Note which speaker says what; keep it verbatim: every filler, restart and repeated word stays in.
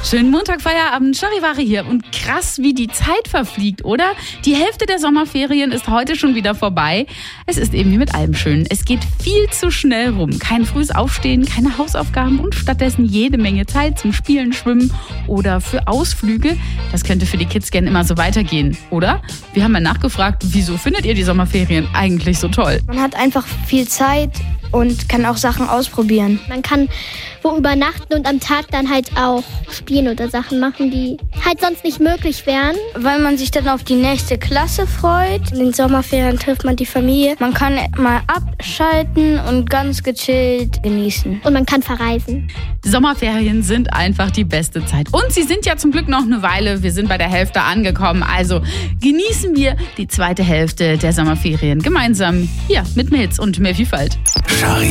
Speaker 1: Schönen Montag, Feierabend, Charivari hier. Und krass, wie die Zeit verfliegt, oder? Die Hälfte der Sommerferien ist heute schon wieder vorbei. Es ist eben wie mit allem schön. Es geht viel zu schnell rum. Kein frühes Aufstehen, keine Hausaufgaben und stattdessen jede Menge Zeit zum Spielen, Schwimmen oder für Ausflüge. Das könnte für die Kids gern immer so weitergehen, oder? Wir haben mal nachgefragt, wieso findet ihr die Sommerferien eigentlich so toll?
Speaker 2: Man hat einfach viel Zeit und kann auch Sachen ausprobieren.
Speaker 3: Man kann wo übernachten und am Tag dann halt auch spielen oder Sachen machen, die halt sonst nicht möglich wären.
Speaker 2: Weil man sich dann auf die nächste Klasse freut. In den Sommerferien trifft man die Familie. Man kann mal abschalten und ganz gechillt genießen.
Speaker 3: Und man kann verreisen.
Speaker 1: Sommerferien sind einfach die beste Zeit. Und sie sind ja zum Glück noch eine Weile. Wir sind bei der Hälfte angekommen. Also genießen wir die zweite Hälfte der Sommerferien gemeinsam hier mit mehr Hits und mehr Vielfalt.
Speaker 4: Charivari.